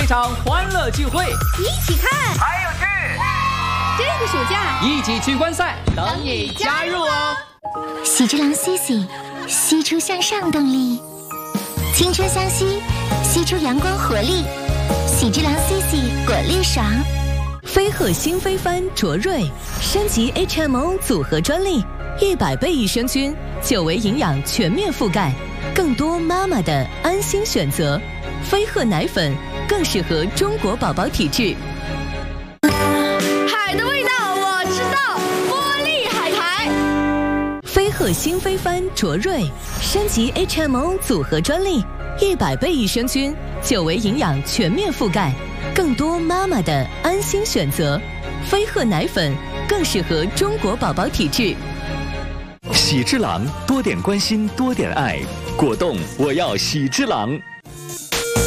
场欢乐聚会， 一起看， 还有趣。 这个暑假一起去观赛，等你加入哦！ 喜之郎 CC， 吸出向上动力，青春相吸，吸出阳光活力。喜之郎 CC 果粒爽。 飞鹤新飞帆卓瑞升级 HMO 组合专利，100倍益生菌，9维营养全面覆盖，更多妈妈的安心选择。飞鹤奶粉更适合中国宝宝体质。 海的味道我知道，玻璃海苔。 飞鹤新飞帆卓瑞升级 HMO 组合专利，100倍益生菌，9维营养全面覆盖，更多妈妈的安心选择。飞鹤奶粉更适合中国宝宝体质。 喜之郎，多点关心，多点爱。果冻，我要喜之郎。